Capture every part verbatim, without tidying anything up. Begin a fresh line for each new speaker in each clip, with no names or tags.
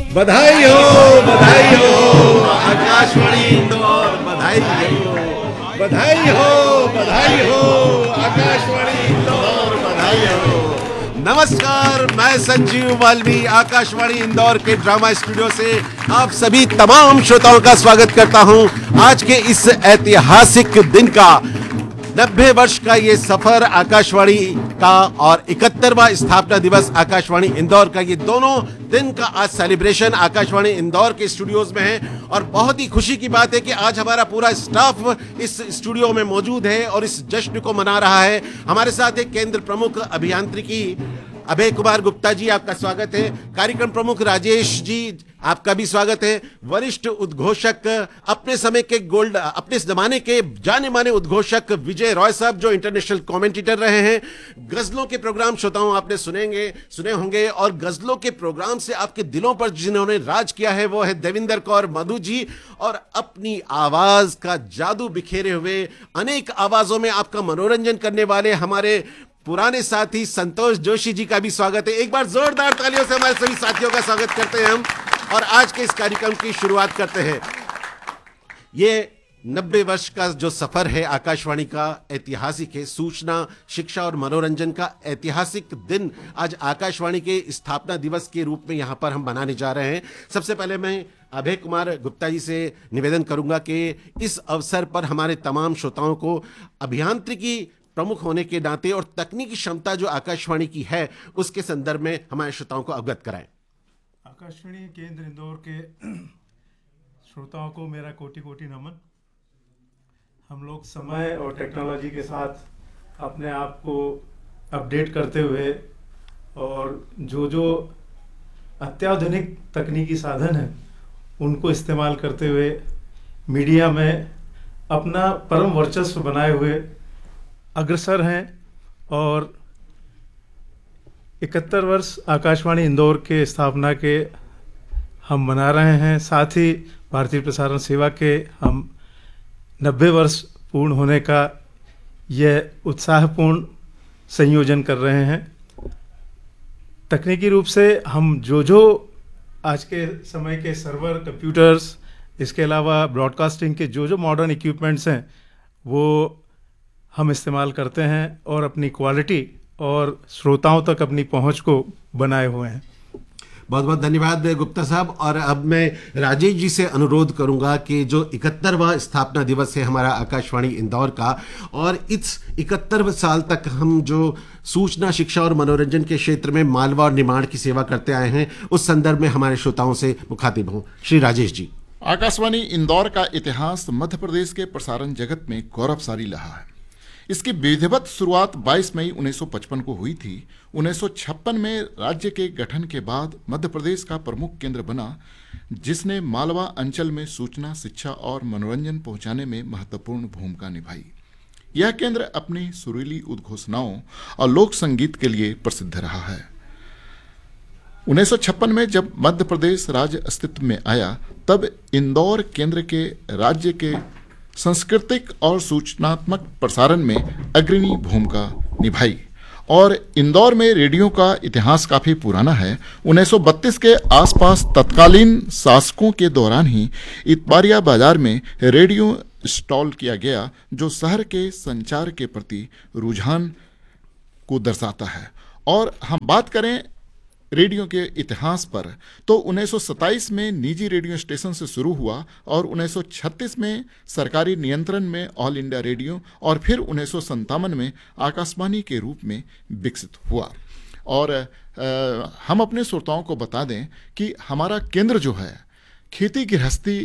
बधाई हो, बधाई हो आकाशवाणी इंदौर, बधाई हो, बधाई हो, बधाई हो आकाशवाणी इंदौर, बधाई हो। नमस्कार, मैं संजीव मालवी आकाशवाणी इंदौर के ड्रामा स्टूडियो से आप सभी तमाम श्रोताओं का स्वागत करता हूं। आज के इस ऐतिहासिक दिन का नब्बे वर्ष का ये सफर आकाशवाणी का और इकहत्तरवां स्थापना दिवस आकाशवाणी इंदौर का, ये दोनों दिन का आज सेलिब्रेशन आकाशवाणी इंदौर के स्टूडियोज में है। और बहुत ही खुशी की बात है कि आज हमारा पूरा स्टाफ इस स्टूडियो में मौजूद है और इस जश्न को मना रहा है। हमारे साथ एक केंद्र प्रमुख अभियांत्रिकी अभय कुमार गुप्ता जी, आपका स्वागत है। कार्यक्रम प्रमुख राजेश जी, आपका भी स्वागत है। वरिष्ठ उद्घोषक, अपने समय के गोल्ड, अपने जमाने के जाने माने उद्घोषक विजय रॉय साहब, जो इंटरनेशनल कमेंटेटर रहे हैं। गजलों के प्रोग्राम श्रोताओं आपने सुनेंगे सुने होंगे, और गजलों के प्रोग्राम से आपके दिलों पर जिन्होंने राज किया है वो है देविंदर कौर मधु जी। और अपनी आवाज का जादू बिखेरे हुए, अनेक आवाजों में आपका मनोरंजन करने वाले हमारे पुराने साथी संतोष जोशी जी का भी स्वागत है। एक बार जोरदार तालियों से हमारे सभी साथियों का स्वागत करते हैं हम, और आज के इस कार्यक्रम की शुरुआत करते हैं। ये नब्बे वर्ष का जो सफर है आकाशवाणी का, ऐतिहासिक है। सूचना, शिक्षा और मनोरंजन का ऐतिहासिक दिन आज आकाशवाणी के स्थापना दिवस के रूप में यहां पर हम मनाने जा रहे हैं। सबसे पहले मैं अभय कुमार गुप्ता जी से निवेदन करूंगा कि इस अवसर पर हमारे तमाम श्रोताओं को अभियांत्रिकी प्रमुख होने के नाते और तकनीकी क्षमता जो आकाशवाणी की है उसके संदर्भ में हमारे श्रोताओं को अवगत कराएं।
आकाशवाणी केंद्र इंदौर के श्रोताओं को मेरा कोटि कोटि नमन। हम लोग समय और टेक्नोलॉजी के साथ अपने आप को अपडेट करते हुए और जो जो अत्याधुनिक तकनीकी साधन हैं उनको इस्तेमाल करते हुए मीडिया में अपना परम वर्चस्व बनाए हुए अग्रसर हैं। और इकहत्तर वर्ष आकाशवाणी इंदौर के स्थापना के हम मना रहे हैं। साथ ही भारतीय प्रसारण सेवा के हम नब्बे वर्ष पूर्ण होने का यह उत्साहपूर्ण संयोजन कर रहे हैं। तकनीकी रूप से हम जो जो आज के समय के सर्वर, कंप्यूटर्स, इसके अलावा ब्रॉडकास्टिंग के जो जो मॉडर्न इक्विपमेंट्स हैं वो हम इस्तेमाल करते हैं और अपनी क्वालिटी और श्रोताओं तक अपनी पहुंच को बनाए हुए हैं।
बहुत बहुत धन्यवाद गुप्ता साहब। और अब मैं राजेश जी से अनुरोध करूंगा कि जो इकहत्तरवां स्थापना दिवस है हमारा आकाशवाणी इंदौर का, और इस इकहत्तर साल तक हम जो सूचना, शिक्षा और मनोरंजन के क्षेत्र में मालवा और निमाड़ की सेवा करते आए हैं, उस संदर्भ में हमारे श्रोताओं से मुखातिब हों। श्री राजेश जी।
आकाशवाणी इंदौर का इतिहास मध्य प्रदेश के प्रसारण जगत में गौरवशाली रहा है। इसकी विधिवत शुरुआत बाईस मई उन्नीस सौ पचपन को हुई थी। उन्नीस सौ छप्पन में राज्य के गठन के बाद मध्य प्रदेश का प्रमुख केंद्र बना, जिसने मालवा अंचल में सूचना, शिक्षा और मनोरंजन पहुंचाने में महत्वपूर्ण भूमिका निभाई। यह केंद्र अपनी सुरीली उद्घोषणाओं और लोक संगीत के लिए प्रसिद्ध रहा है। उन्नीस सौ छप्पन में जब मध्य प्रदेश राज्य अस्तित्व में आया, तब इंदौर केंद्र के राज्य के सांस्कृतिक और सूचनात्मक प्रसारण में अग्रणी भूमिका निभाई। और इंदौर में रेडियो का इतिहास काफ़ी पुराना है। उन्नीस सौ बत्तीस के आसपास तत्कालीन शासकों के दौरान ही इतवारिया बाजार में रेडियो इंस्टॉल किया गया, जो शहर के संचार के प्रति रुझान को दर्शाता है। और हम बात करें रेडियो के इतिहास पर, तो उन्नीस सौ सत्ताईस में निजी रेडियो स्टेशन से शुरू हुआ और उन्नीस सौ छत्तीस में सरकारी नियंत्रण में ऑल इंडिया रेडियो, और फिर उन्नीस सौ संतावन में आकाशवाणी के रूप में विकसित हुआ। और आ, हम अपने श्रोताओं को बता दें कि हमारा केंद्र जो है, खेती गृहस्थी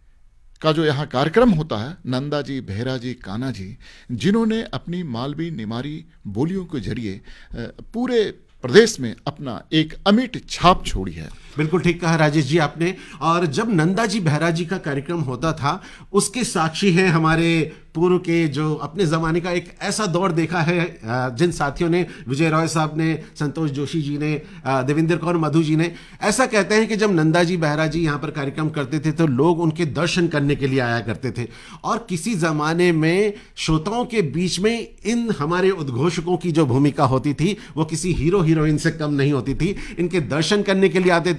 का जो यहाँ कार्यक्रम होता है, नंदा जी, बेहरा जी, कान्हा जी, जिन्होंने अपनी मालवी निमारी बोलियों के जरिए पूरे प्रदेश में अपना एक अमिट छाप छोड़ी है।
बिल्कुल ठीक कहा राजेश जी आपने। और जब नंदा जी, बेहरा जी का कार्यक्रम होता था, उसके साक्षी हैं हमारे पूर्व के जो अपने ज़माने का एक ऐसा दौर देखा है, जिन साथियों ने, विजय रॉय साहब ने, संतोष जोशी जी ने, देविंदर कौर मधु जी ने, ऐसा कहते हैं कि जब नंदा जी, बेहरा जी यहाँ पर कार्यक्रम करते थे तो लोग उनके दर्शन करने के लिए आया करते थे। और किसी ज़माने में श्रोताओं के बीच में इन हमारे उद्घोषकों की जो भूमिका होती थी वो किसी हीरो हीरोइन से कम नहीं होती थी। इनके दर्शन करने के लिए आते थे,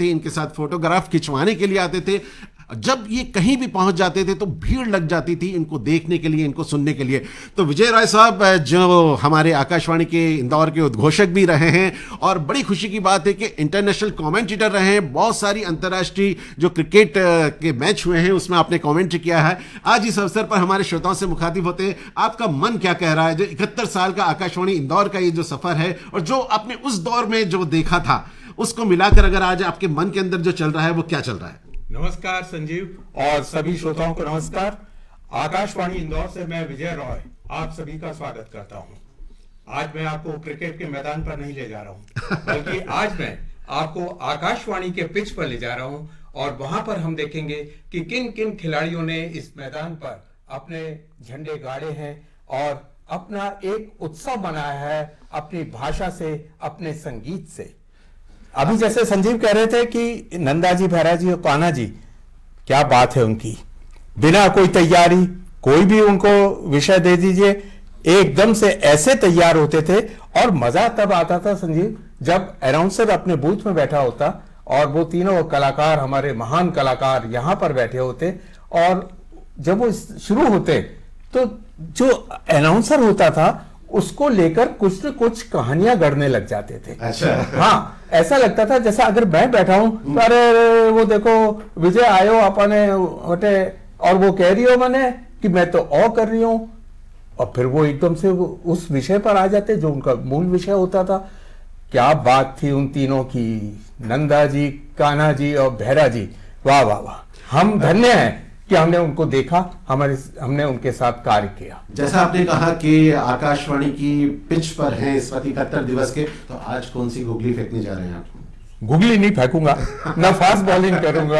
थे, इनके साथ फोटोग्राफ खिंचवाने के लिए आते थे। जब ये कहीं भी पहुंच जाते थे तो भीड़ लग जाती थी इनको देखने के लिए, इनको सुनने के लिए। तो विजय राय साहब जो हमारे आकाशवाणी के इंदौर के उद्घोषक भी रहे हैं, और बड़ी खुशी की बात है कि इंटरनेशनल कमेंटेटर रहे हैं। बहुत सारी अंतर्राष्ट्रीय जो क्रिकेट के मैच हुए हैं उसमें आपने कमेंट किया है। आज इस अवसर पर हमारे श्रोताओं से मुखातिब होते हैं, आपका मन क्या कह रहा है? जो इकहत्तर साल का आकाशवाणी इंदौर का ये जो सफर है और जो आपने उस दौर में जो देखा था उसको मिलाकर अगर आज आपके मन के अंदर जो चल रहा है वो क्या चल रहा है?
नमस्कार संजीव और सभी श्रोताओं को नमस्कार। आकाशवाणी इंदौर से मैं विजय रॉय आप सभी का स्वागत करता हूं। आज मैं आपको क्रिकेट के मैदान पर नहीं ले जा रहा हूं, बल्कि आज मैं आपको आकाशवाणी के पिच पर ले जा रहा हूं, और वहां पर हम देखेंगे कि किन किन खिलाड़ियों ने इस मैदान पर अपने झंडे गाड़े हैं और अपना एक उत्सव बनाया है अपनी भाषा से, अपने संगीत से। अभी जैसे संजीव कह रहे थे कि नंदा जी, भैरा जी और कान्हा जी, क्या बात है उनकी, बिना कोई तैयारी कोई भी उनको विषय दे दीजिए, एकदम से ऐसे तैयार होते थे। और मजा तब आता था संजीव जब अनाउंसर अपने बूथ में बैठा होता और वो तीनों कलाकार, हमारे महान कलाकार यहां पर बैठे होते, और जब वो शुरू होते तो जो अनाउंसर होता था उसको लेकर कुछ न कुछ कहानियां गढ़ने लग जाते थे।
अच्छा।
हाँ, ऐसा लगता था जैसा अगर मैं बैठा हूं तो अरे वो देखो विजय आयो अपने हटे, और वो कह रही हो मैंने कि मैं तो और कर रही हूं, और फिर वो एकदम से उस विषय पर आ जाते जो उनका मूल विषय होता था। क्या बात थी उन तीनों की, नंदा जी, कान्हा जी और भैरा जी, वाह वाह वाह। हम धन्य हैं कि हमने उनको देखा, हमारे हमने उनके साथ कार्य किया।
जैसा आपने कहा कि आकाशवाणी की पिच पर हैं इस वक्त इकहत्तर दिवस के, तो आज कौन सी गुगली फेंकने जा रहे हैं आप?
गुगली नहीं फेंकूंगा, ना फास्ट बॉलिंग करूंगा,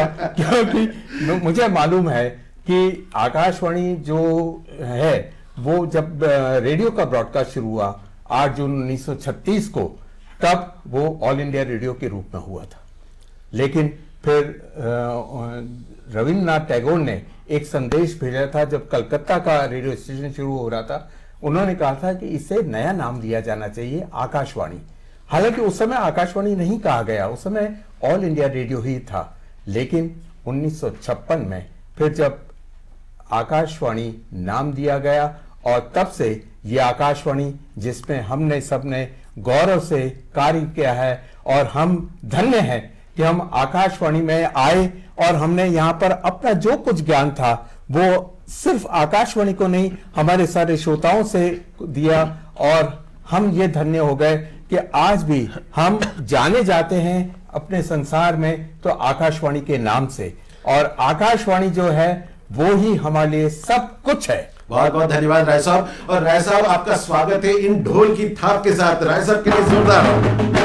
क्योंकि मुझे मालूम है कि आकाशवाणी जो है वो जब रेडियो का ब्रॉडकास्ट शुरू हुआ आठ जून उन्नीस सौ छत्तीस को, तब वो ऑल इंडिया रेडियो के रूप में हुआ था। लेकिन फिर रविन्द्रनाथ टैगोर ने एक संदेश भेजा था जब कलकत्ता का रेडियो स्टेशन शुरू हो रहा था। उन्होंने कहा था कि इसे नया नाम दिया जाना चाहिए, आकाशवाणी। हालांकि उस समय आकाशवाणी नहीं कहा गया, उस समय ऑल इंडिया रेडियो ही था। लेकिन उन्नीस सौ छप्पन में फिर जब आकाशवाणी नाम दिया गया, और तब से ये आकाशवाणी जिसमें हमने सबने गौरव से कार्य किया है, और हम धन्य हैं कि हम आकाशवाणी में आए और हमने यहाँ पर अपना जो कुछ ज्ञान था वो सिर्फ आकाशवाणी को नहीं, हमारे सारे श्रोताओं से दिया, और हम ये धन्य हो गए कि आज भी हम जाने जाते हैं अपने संसार में तो आकाशवाणी के नाम से, और आकाशवाणी जो है वो ही हमारे लिए सब कुछ है।
बहुत बहुत धन्यवाद राय साहब। और राय साहब, आपका स्वागत है इन ढोल की थाप के साथ। राय साहब के लिए जोरदार।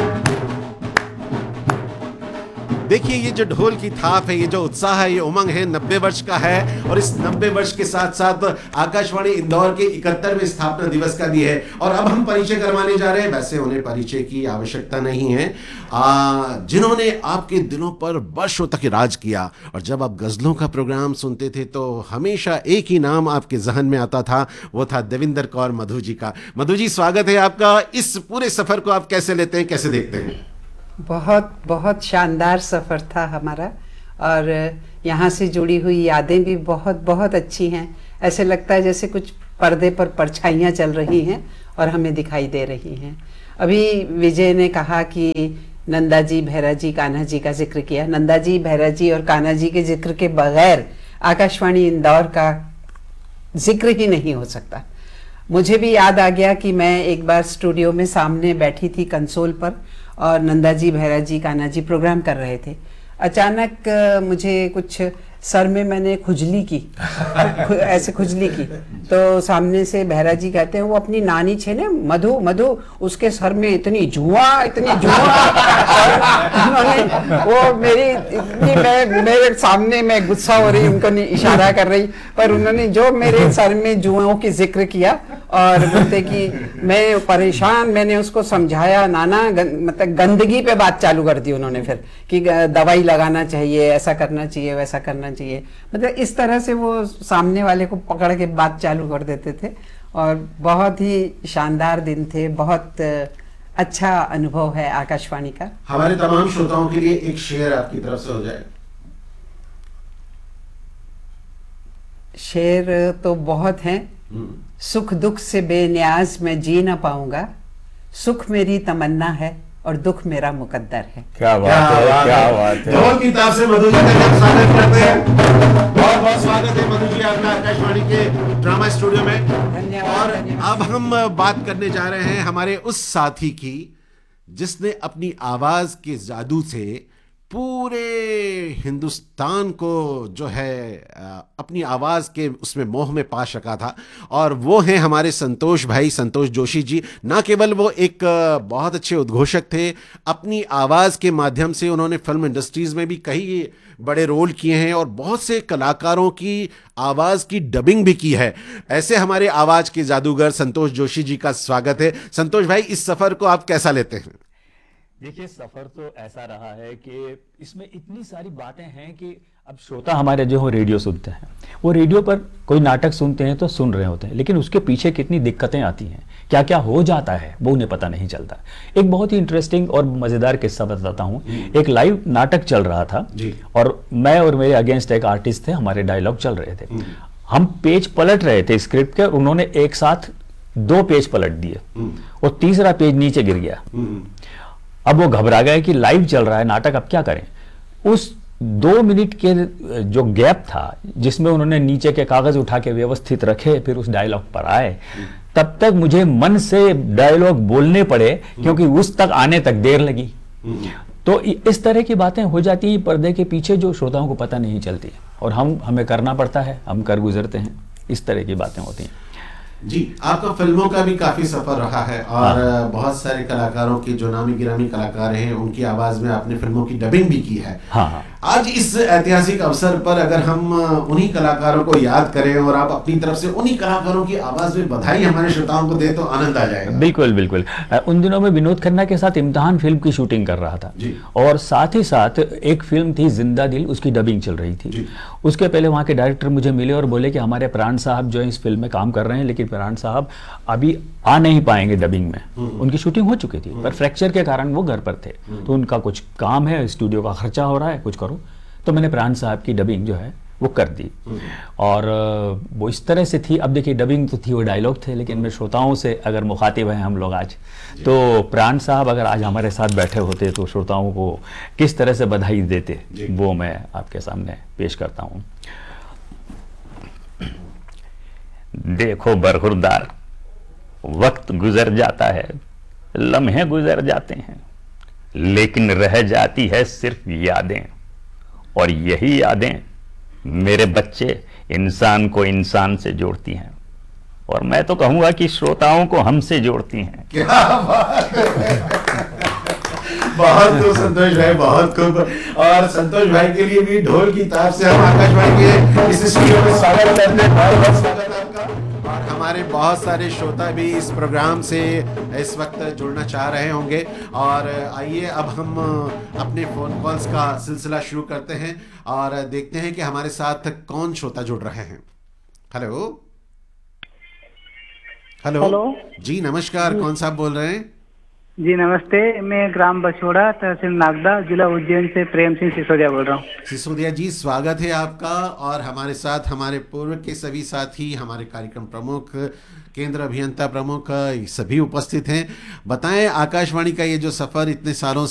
देखिए, ये जो ढोल की थाप है, ये जो उत्साह है, ये उमंग है, नब्बे वर्ष का है, और इस नब्बे वर्ष के साथ साथ आकाशवाणी इंदौर के इकहत्तरवें स्थापना दिवस का भी है। और अब हम परिचय करवाने जा रहे हैं। वैसे उन्हें परिचय की आवश्यकता नहीं है, आ, जिन्होंने आपके दिलों पर वर्षों तक राज किया। और जब आप गजलों का प्रोग्राम सुनते थे तो हमेशा एक ही नाम आपके जहन में आता था, वो था देविंदर कौर मधु जी का। मधु जी, स्वागत है आपका। इस पूरे सफर को आप कैसे लेते हैं, कैसे देखते हैं?
बहुत बहुत शानदार सफ़र था हमारा, और यहाँ से जुड़ी हुई यादें भी बहुत बहुत अच्छी हैं। ऐसे लगता है जैसे कुछ पर्दे पर परछाइयाँ चल रही हैं और हमें दिखाई दे रही हैं। अभी विजय ने कहा कि नंदा जी, भैरा जी, कान्हा जी का जिक्र किया। नंदा जी, भैरा जी और कान्हा जी के जिक्र के बगैर आकाशवाणी इंदौर का जिक्र ही नहीं हो सकता। मुझे भी याद आ गया कि मैं एक बार स्टूडियो में सामने बैठी थी कंसोल पर, और नंदा जी, भैरा जी, कान्हा जी प्रोग्राम कर रहे थे। अचानक मुझे कुछ सर में मैंने खुजली की, ऐसे खुजली की, तो सामने से भैरा जी कहते हैं वो अपनी नानी छे ने मधु मधु उसके सर में इतनी जुआ इतनी जुआ उन्होंने वो मेरी इतनी मैं मेरे सामने मैं गुस्सा हो रही, उनको नहीं इशारा कर रही, पर उन्होंने जो मेरे सर में जुआओं की जिक्र किया और बोलते कि मैं परेशान, मैंने उसको समझाया, नाना गं, मतलब गंदगी पे बात चालू कर दी उन्होंने फिर कि दवाई लगाना चाहिए, ऐसा करना चाहिए, वैसा करना चाहिए। मतलब इस तरह से वो सामने वाले को पकड़ के बात चालू कर देते थे। और बहुत ही शानदार दिन थे, बहुत अच्छा अनुभव है आकाशवाणी का।
हमारे तमाम श्रोताओं के लिए एक शेर आपकी तरफ से हो जाए।
शेर तो बहुत हैं। सुख दुख से बेनियाज मैं जी ना पाऊंगा, सुख मेरी तमन्ना है और दुख मेरा मुकद्दर है।
क्या बात है, क्या बात है।
ढोल की तार से मधु जी का हम स्वागत करते हैं। बहुत बहुत स्वागत है मधु जी आपका आकाशवाणी के ड्रामा स्टूडियो में।
धन्यवाद,
और
धन्यवाद।
अब हम बात करने जा रहे हैं हमारे उस साथी की जिसने अपनी आवाज के जादू से पूरे हिंदुस्तान को जो है अपनी आवाज़ के उसमें मोह में पाश रखा था, और वो हैं हमारे संतोष भाई, संतोष जोशी जी। ना केवल वो एक बहुत अच्छे उद्घोषक थे, अपनी आवाज़ के माध्यम से उन्होंने फिल्म इंडस्ट्रीज़ में भी कई बड़े रोल किए हैं और बहुत से कलाकारों की आवाज़ की डबिंग भी की है। ऐसे हमारे आवाज़ के जादूगर संतोष जोशी जी का स्वागत है। संतोष भाई, इस सफ़र को आप कैसा लेते हैं?
देखिए, सफर तो ऐसा रहा है कि इसमें इतनी सारी बातें हैं कि अब श्रोता हमारे जो रेडियो सुनते हैं, वो रेडियो पर कोई नाटक सुनते हैं तो सुन रहे होते हैं, लेकिन उसके पीछे कितनी दिक्कतें आती हैं, क्या क्या हो जाता है, वो उन्हें पता नहीं चलता। एक बहुत ही इंटरेस्टिंग और मज़ेदार किस्सा बताता हूँ। एक लाइव नाटक चल रहा था और मैं और मेरे अगेंस्ट एक आर्टिस्ट थे, हमारे डायलॉग चल रहे थे। हम पेज पलट रहे थे स्क्रिप्ट के, और उन्होंने एक साथ दो पेज पलट दिए और तीसरा पेज नीचे गिर गया। अब वो घबरा गए कि लाइव चल रहा है नाटक, अब क्या करें। उस दो मिनट के जो गैप था जिसमें उन्होंने नीचे के कागज उठा के व्यवस्थित रखे, फिर उस डायलॉग पर आए, तब तक मुझे मन से डायलॉग बोलने पड़े क्योंकि उस तक आने तक देर लगी। तो इस तरह की बातें हो जाती हैं पर्दे के पीछे जो श्रोताओं को पता नहीं चलती, और हम हमें करना पड़ता है, हम कर गुजरते हैं। इस तरह की बातें होती हैं।
जी, आपका फिल्मों का भी काफी सफर रहा है और हाँ। बहुत सारे कलाकारों के जो नामी गिरामी कलाकार हैं उनकी आवाज में आपने फिल्मों की डबिंग भी की है।
हाँ हाँ।
आज इस ऐतिहासिक अवसर पर अगर हम उन्हीं कलाकारों को याद करें और आप अपनी तरफ से उन्हीं कलाकारों की आवाज में बधाई हमारे श्रोताओं को दें तो आनंद आ जाएगा।
बिल्कुल बिल्कुल। उन दिनों में विनोद खन्ना के साथ इम्तिहान फिल्म की शूटिंग कर रहा था, और साथ ही साथ एक फिल्म थी जिंदा दिल, उसकी डबिंग चल रही थी। उसके पहले वहाँ के डायरेक्टर मुझे मिले और बोले कि हमारे प्राण साहब जो है इस फिल्म में काम कर रहे हैं, लेकिन प्राण साहब अभी आ नहीं पाएंगे डबिंग में। उनकी शूटिंग हो चुकी थी पर फ्रैक्चर के कारण वो घर पर थे, तो उनका कुछ काम है, स्टूडियो का खर्चा हो रहा है, कुछ करो। तो मैंने प्राण साहब की डबिंग जो है वो कर दी, और वो इस तरह से थी। अब देखिए, डबिंग तो थी, वो डायलॉग थे, लेकिन मेरे श्रोताओं से अगर मुखातिब हैं हम लोग आज, तो प्राण साहब अगर आज हमारे साथ बैठे होते तो श्रोताओं को किस तरह से बधाई देते, वो मैं आपके सामने पेश करता हूँ। देखो बरखुरदार, वक्त गुजर जाता है, लम्हे गुजर जाते हैं, लेकिन रह जाती है सिर्फ यादें, और यही यादें मेरे बच्चे इंसान को इंसान से जोड़ती हैं, और मैं तो कहूंगा कि श्रोताओं को हमसे जोड़ती हैं।
क्या बात है। बहुत खूब संतोष भाई, बहुत खूब। और संतोष भाई के लिए भी ढोल की तार से हम आकाशवाणी के इस स्टूडियो में स्वागत करते हैं। बहुत बहुत स्वागत है आपका। और हमारे बहुत सारे श्रोता भी इस प्रोग्राम से इस वक्त जुड़ना चाह रहे होंगे, और आइए अब हम अपने फोन कॉल्स का सिलसिला शुरू करते हैं और देखते हैं कि हमारे साथ कौन श्रोता जुड़ रहे हैं। हेलो हेलो
हेलो
जी, नमस्कार। कौन साहब बोल रहे हैं?
जी नमस्ते, मैं ग्राम बछोड़ा, तहसील नागदा, जिला उज्जैन से प्रेम सिंह सिसोदिया बोल रहा हूँ।
सिसोदिया जी, स्वागत है आपका। और हमारे साथ हमारे पूर्व के सभी साथी, हमारे कार्यक्रम प्रमुख, केंद्र अभियंता प्रमुख, सभी उपस्थित हैं। बताएं, आकाशवाणी का ये जो सफ़र इतने सालों